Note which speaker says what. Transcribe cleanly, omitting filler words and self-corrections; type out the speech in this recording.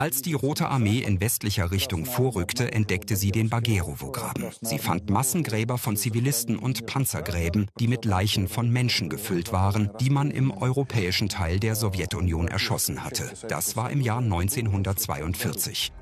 Speaker 1: Als die Rote Armee in westlicher Richtung vorrückte, entdeckte sie den Bagerowo-Graben. Sie fand Massengräber von Zivilisten und Panzergräben, die mit Leichen von Menschen gefüllt waren, die man im europäischen Teil der Sowjetunion erschossen hatte. Das war im Jahr 1942.